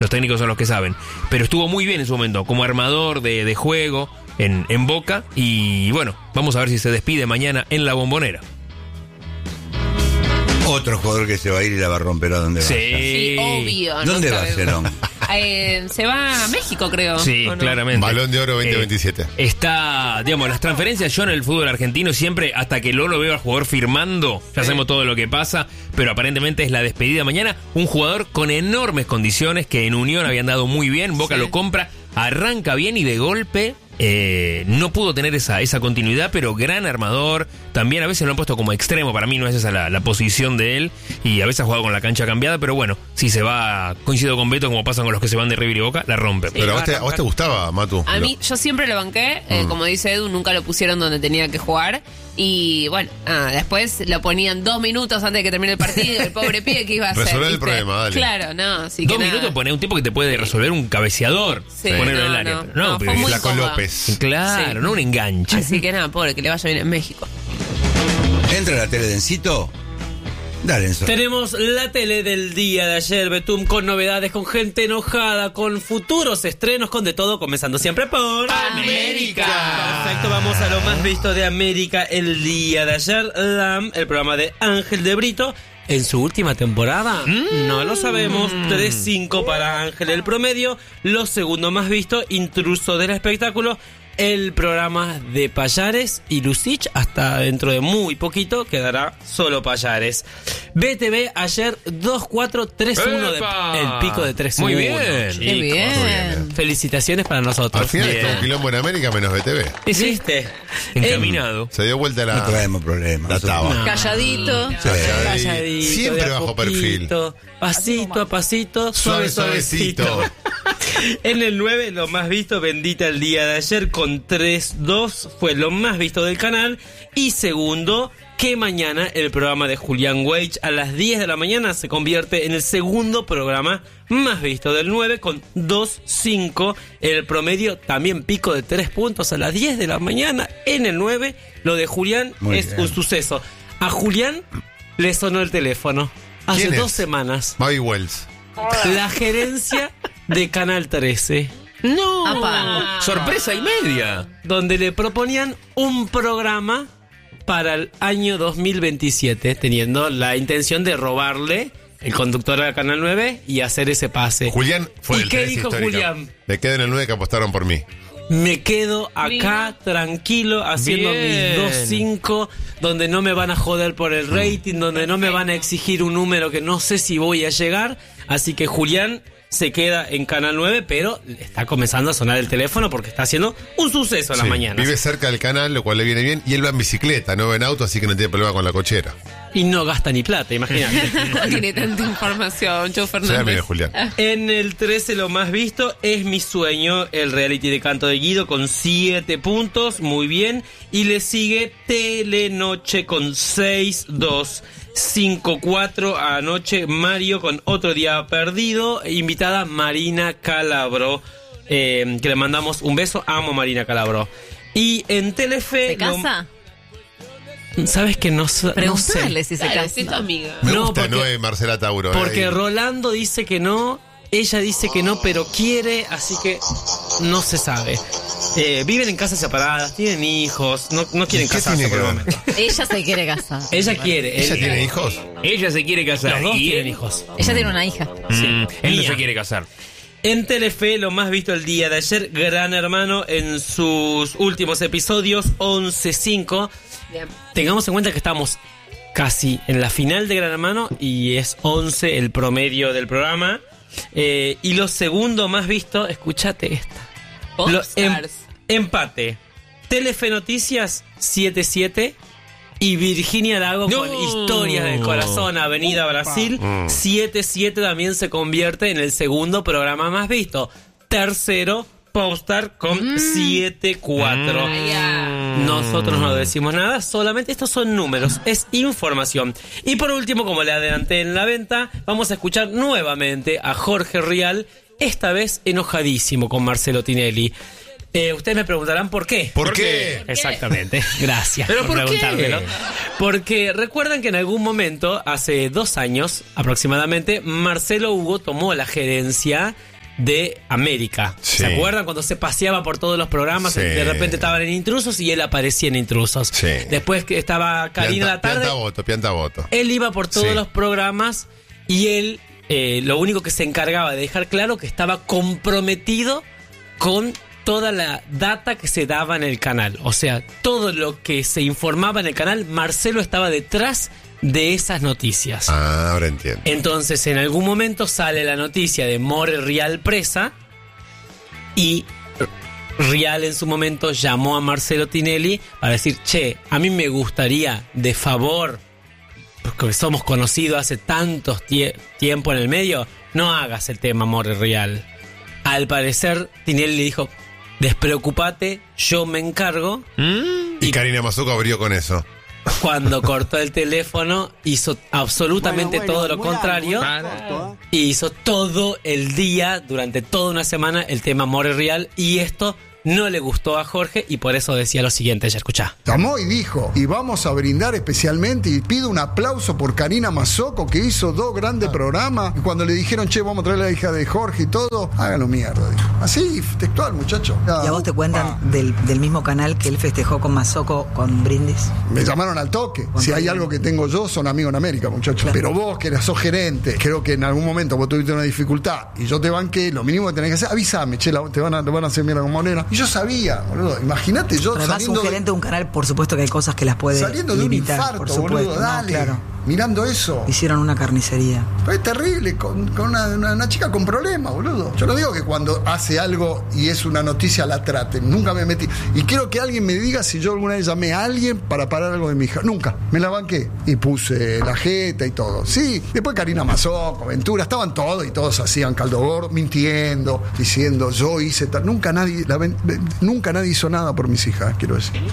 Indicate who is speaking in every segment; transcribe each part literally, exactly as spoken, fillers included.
Speaker 1: Los técnicos son los que saben. Pero estuvo muy bien en su momento, como armador de, de juego en, en Boca. Y bueno, vamos a ver si se despide mañana en la Bombonera.
Speaker 2: Otro jugador que se va a ir y la va a romper a donde
Speaker 1: Sí.
Speaker 2: vaya.
Speaker 3: Sí, obvio.
Speaker 2: ¿Dónde
Speaker 3: no
Speaker 2: va
Speaker 3: sabemos.
Speaker 2: Cerón?
Speaker 3: Eh, se va a México, creo.
Speaker 1: Sí,
Speaker 3: ¿o no?
Speaker 1: claramente.
Speaker 4: Balón de Oro veinte veintisiete.
Speaker 1: Eh, está, digamos, las transferencias, yo en el fútbol argentino siempre, hasta que no lo veo al jugador firmando, ya sabemos todo lo que pasa, pero aparentemente es la despedida mañana. Un jugador con enormes condiciones que en Unión habían dado muy bien, Boca
Speaker 3: Sí.
Speaker 1: lo compra, arranca bien y de golpe eh, no pudo tener esa, esa continuidad, pero gran armador. También a veces lo han puesto como extremo, para mí no es esa la, la posición de él, y a veces ha jugado con la cancha cambiada, pero bueno, si se va, coincido con Beto, como pasa con los que se van de River y Boca, la rompe.
Speaker 3: Sí.
Speaker 4: Pero a vos, te,
Speaker 3: va a
Speaker 4: a vos te gustaba, Matu.
Speaker 3: A
Speaker 4: Lo-
Speaker 3: mí, yo siempre lo banqué, eh,
Speaker 4: Mm.
Speaker 3: como dice Edu, nunca lo pusieron donde tenía que jugar. Y bueno, ah, después lo ponían dos minutos antes de que termine el partido, el pobre pibe que iba a hacer.
Speaker 4: Resolver el
Speaker 3: ¿viste?
Speaker 4: problema, dale.
Speaker 3: Claro, no, así
Speaker 1: Dos
Speaker 3: que nada.
Speaker 1: minutos poner un tipo que te puede resolver un cabeceador,
Speaker 3: Sí,
Speaker 1: ponerlo en el
Speaker 3: no,
Speaker 1: área.
Speaker 3: no,
Speaker 1: Pero no,
Speaker 3: no,
Speaker 1: pero
Speaker 3: fue muy
Speaker 4: Flaco
Speaker 3: cómodo.
Speaker 4: López.
Speaker 1: claro,
Speaker 3: Sí.
Speaker 1: no un enganche.
Speaker 3: Así que nada, pobre, que le vaya bien en México.
Speaker 2: ¿Entra la tele de Encito? Dale, Enzo.
Speaker 5: Tenemos la tele del día de ayer, Betum, con novedades, con gente enojada, con futuros estrenos, con de todo, comenzando siempre por...
Speaker 1: América.
Speaker 5: Perfecto, vamos a lo más visto de América el día de ayer. Lam, el programa de Ángel de Brito, en su última temporada.
Speaker 1: Mm.
Speaker 5: No lo sabemos. tres cinco para Ángel el promedio. Lo segundo más visto, Intruso del espectáculo. El programa de Payares y Lucich, hasta dentro de muy poquito quedará solo Payares. B T V ayer dos cuatro tres uno, de,
Speaker 1: ¡Epa!
Speaker 5: el pico de tres uno.
Speaker 1: Muy bien.
Speaker 3: Qué bien.
Speaker 5: Felicitaciones para nosotros.
Speaker 4: Al final
Speaker 1: Bien.
Speaker 4: está un quilombo en América menos B T V.
Speaker 5: ¿Viste?
Speaker 1: Encaminado.
Speaker 4: Se dio vuelta la,
Speaker 2: No traemos problemas.
Speaker 4: la taba.
Speaker 5: No.
Speaker 3: Calladito.
Speaker 2: Sí.
Speaker 5: Calladito,
Speaker 4: Siempre
Speaker 5: de a
Speaker 4: bajo perfil.
Speaker 5: poquito, pasito a pasito, suave,
Speaker 4: Suave,
Speaker 5: suavecito.
Speaker 4: suavecito.
Speaker 5: En el nueve, lo más visto, Bendita el día de ayer, con tres dos, fue lo más visto del canal. Y segundo, que mañana el programa de Julián Weich a las diez de la mañana se convierte en el segundo programa más visto del nueve, con dos cinco. El promedio también pico de tres puntos a las diez de la mañana en el nueve. Lo de Julián
Speaker 2: Muy
Speaker 5: es
Speaker 2: bien.
Speaker 5: un suceso. A Julián le sonó el teléfono hace
Speaker 4: ¿Quién es?
Speaker 5: dos semanas.
Speaker 4: Mavi Wells.
Speaker 5: La gerencia de Canal trece,
Speaker 1: No.
Speaker 3: Apa.
Speaker 1: Sorpresa y media.
Speaker 5: donde le proponían un programa para el año dos mil veintisiete, teniendo la intención de robarle el conductor a Canal nueve y hacer ese pase.
Speaker 4: Julián fue
Speaker 5: ¿Y
Speaker 4: del
Speaker 5: qué
Speaker 4: trece
Speaker 5: dijo
Speaker 4: histórico.
Speaker 5: Julián?
Speaker 4: Me quedo en el nueve que apostaron por mí.
Speaker 5: Me quedo acá tranquilo haciendo
Speaker 1: Bien.
Speaker 5: mis dos cinco, donde no me van a joder por el rating, donde no me van a exigir un número que no sé si voy a llegar. Así que Julián se queda en Canal nueve, pero está comenzando a sonar el teléfono porque está haciendo un suceso en las
Speaker 4: Sí,
Speaker 5: mañanas.
Speaker 4: vive cerca del canal, lo cual le viene bien. Y él va en bicicleta, no va en auto, así que no tiene problema con la cochera.
Speaker 5: Y no gasta ni plata, imagínate.
Speaker 3: No tiene tanta información, Joe
Speaker 4: Se llama
Speaker 3: Fernández.
Speaker 4: Julián.
Speaker 5: En el trece, lo más visto es Mi Sueño, el reality de canto de Guido, con siete puntos, muy bien. Y le sigue Telenoche con seis dos. cinco cuatro anoche, Mario con Otro Día Perdido. Invitada Marina Calabro, eh, que le mandamos un beso. Amo Marina Calabro. Y en Telefe...
Speaker 6: ¿Se casa?
Speaker 5: lo- ¿Sabes que no, sa- no sé?
Speaker 6: Preguntale si se
Speaker 3: Dale,
Speaker 6: casa.
Speaker 3: sí, tu amiga.
Speaker 4: Me
Speaker 5: No,
Speaker 4: gusta
Speaker 5: porque-
Speaker 4: Noé Marcela Tauro.
Speaker 5: Porque
Speaker 4: eh,
Speaker 5: Rolando dice que no, ella dice que no, pero quiere, así que no se sabe. Eh, viven en casas separadas, tienen hijos, no, no quieren
Speaker 4: ¿Qué
Speaker 5: casarse
Speaker 4: tiene
Speaker 5: por el
Speaker 4: que ver?
Speaker 5: momento.
Speaker 6: Ella se quiere casar.
Speaker 5: Ella quiere.
Speaker 4: ¿Ella
Speaker 5: él-
Speaker 4: tiene hijos?
Speaker 1: Ella se quiere casar.
Speaker 5: Los dos
Speaker 1: y
Speaker 5: tienen
Speaker 1: él-
Speaker 5: hijos.
Speaker 6: Ella tiene una hija.
Speaker 1: Mm, él no
Speaker 5: Mía.
Speaker 1: se quiere casar.
Speaker 5: En Telefe, lo más visto el día de ayer, Gran Hermano en sus últimos episodios, once cinco.
Speaker 3: Bien.
Speaker 5: Tengamos en cuenta que estamos casi en la final de Gran Hermano y es once el promedio del programa. Eh, y lo segundo más visto, escúchate esta. Lo- em-
Speaker 3: Popstars.
Speaker 5: empate. Telefe Noticias siete siete y Virginia Lago
Speaker 1: No.
Speaker 5: con Historias del Corazón, Avenida Brasil, siete siete también se convierte en el segundo programa más visto. Tercero, Popstar con siete cuatro.
Speaker 3: Ay, ya.
Speaker 5: Nosotros no decimos nada, solamente estos son números, es información. Y por último, como le adelanté en la venta, vamos a escuchar nuevamente a Jorge Rial, esta vez enojadísimo con Marcelo Tinelli. Eh, ustedes me preguntarán por qué.
Speaker 4: ¿Por qué?
Speaker 5: Exactamente, gracias
Speaker 1: ¿Pero por qué?
Speaker 5: preguntármelo. Porque recuerdan que en algún momento, hace dos años aproximadamente, Marcelo Hugo tomó la gerencia de América.
Speaker 4: Sí.
Speaker 5: ¿Se acuerdan cuando se paseaba por todos los programas?
Speaker 4: Sí.
Speaker 5: De repente estaban en Intrusos y él aparecía en Intrusos.
Speaker 4: Sí.
Speaker 5: Después que estaba Karina
Speaker 4: Pianta-
Speaker 5: la tarde,
Speaker 4: Pianta voto, pianta voto.
Speaker 5: él iba por todos
Speaker 4: Sí.
Speaker 5: los programas y él eh, lo único que se encargaba de dejar claro que estaba comprometido con toda la data que se daba en el canal. O sea, todo lo que se informaba en el canal, Marcelo estaba detrás de esas noticias.
Speaker 4: Ah, ahora entiendo.
Speaker 5: Entonces, en algún momento sale la noticia de More Rial presa y Rial en su momento llamó a Marcelo Tinelli para decir, che, a mí me gustaría, de favor, porque somos conocidos hace tantos tie- tiempo en el medio, no hagas el tema More Rial. Al parecer, Tinelli le dijo, despreocupate, yo me encargo.
Speaker 4: Y, y Karina Mazuco abrió con eso.
Speaker 5: Cuando cortó el teléfono, hizo absolutamente
Speaker 7: Bueno, bueno,
Speaker 5: todo lo
Speaker 7: muy
Speaker 5: contrario.
Speaker 7: largo, muy corto, ¿eh?
Speaker 5: Y hizo todo el día, durante toda una semana, el tema More Real. Y esto no le gustó a Jorge y por eso decía lo siguiente, ya escuchá.
Speaker 8: Llamó y dijo, y vamos a brindar especialmente, y pido un aplauso por Karina Mazzocco, que hizo dos grandes programas, y cuando le dijeron, che, vamos a traer a la hija de Jorge y todo, háganlo mierda, dijo. Así, textual, muchacho.
Speaker 9: ¿Y a vos te cuentan del, del mismo canal que él festejó con Mazzocco con Brindis?
Speaker 8: Me llamaron al toque. Si hay algo que tengo yo, son amigos en América, muchachos. Pero vos, que sos gerente, creo que en algún momento vos tuviste una dificultad y yo te banqué, lo mínimo que tenés que hacer, avísame, che, la- te van a, te van a hacer mierda con Morena. Y yo sabía, boludo. Imagínate yo
Speaker 9: Pero además, un
Speaker 8: saliendo de-
Speaker 9: gerente de un canal, por supuesto que hay cosas que las puede
Speaker 8: Saliendo de un
Speaker 9: limitar,
Speaker 8: infarto,
Speaker 9: por supuesto.
Speaker 8: boludo,
Speaker 9: No,
Speaker 8: dale.
Speaker 9: claro.
Speaker 8: Mirando eso.
Speaker 9: Hicieron una carnicería.
Speaker 8: Pero es terrible, con, con una, una- una chica con problemas, boludo. Yo no digo que cuando hace algo y es una noticia la traten. Nunca me metí. Y quiero que alguien me diga si yo alguna vez llamé a alguien para parar algo de mi hija. Nunca. Me la banqué. Y puse la jeta y todo. Sí. Después Karina Mazzocco, Ventura, estaban todos y todos hacían caldo gordo, mintiendo, diciendo yo hice tal. Nunca nadie, la ven- nunca nadie hizo nada por mis hijas, quiero decir.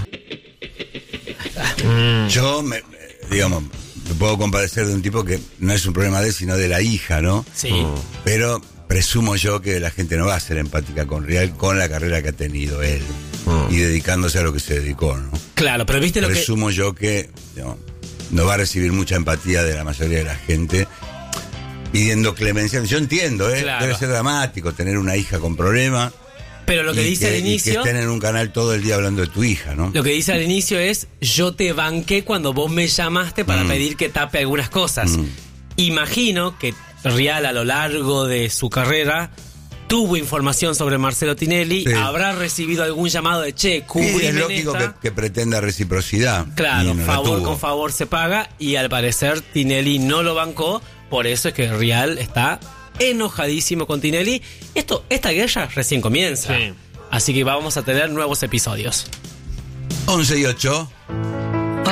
Speaker 2: Yo, me, digamos, me puedo compadecer de un tipo que no es un problema de él, sino de la hija, ¿no?
Speaker 5: Sí.
Speaker 2: Pero presumo yo que la gente no va a ser empática con Real con la carrera que ha tenido él y dedicándose a lo que se dedicó, ¿no?
Speaker 5: Claro, pero viste lo que...
Speaker 2: Presumo yo que no, no va a recibir mucha empatía de la mayoría de la gente pidiendo clemencia. Yo entiendo, ¿eh?
Speaker 5: Claro.
Speaker 2: Debe ser dramático tener una hija con problemas.
Speaker 5: Pero lo que
Speaker 2: y
Speaker 5: dice al
Speaker 2: y
Speaker 5: inicio...
Speaker 2: que estén en un canal todo el día hablando de tu hija, ¿no?
Speaker 5: Lo que dice al inicio es, yo te banqué cuando vos me llamaste para
Speaker 2: Mm.
Speaker 5: pedir que tape algunas cosas.
Speaker 2: Mm.
Speaker 5: Imagino que Rial a lo largo de su carrera tuvo información sobre Marcelo Tinelli,
Speaker 2: Sí.
Speaker 5: habrá recibido algún llamado de che,
Speaker 2: Y
Speaker 5: cubrime
Speaker 2: es
Speaker 5: en
Speaker 2: lógico que,
Speaker 5: esta.
Speaker 2: que pretenda reciprocidad.
Speaker 5: Claro,
Speaker 2: y no la
Speaker 5: favor
Speaker 2: tuvo.
Speaker 5: con favor se paga y al parecer Tinelli no lo bancó, por eso es que Rial está enojadísimo con Tinelli. Esto, esta guerra recién comienza.
Speaker 1: Sí.
Speaker 5: Así que vamos a tener nuevos episodios.
Speaker 2: once y ocho.